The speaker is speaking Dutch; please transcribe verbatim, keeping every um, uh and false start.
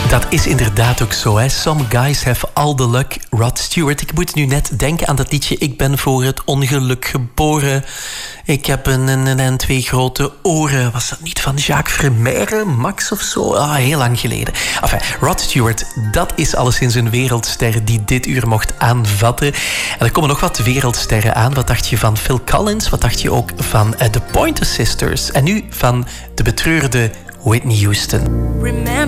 Dat is inderdaad ook zo, hè. Some guys have all the luck. Rod Stewart. Ik moet nu net denken aan dat liedje Ik ben voor het ongeluk geboren. Ik heb een, een en twee grote oren. Was dat niet van Jacques Vermeire, Max of zo? Ah, heel lang geleden. Enfin, Rod Stewart, dat is alleszins een wereldster die dit uur mocht aanvatten. En er komen nog wat wereldsterren aan. Wat dacht je van Phil Collins? Wat dacht je ook van uh, The Pointer Sisters? En nu van de betreurde Whitney Houston. Remember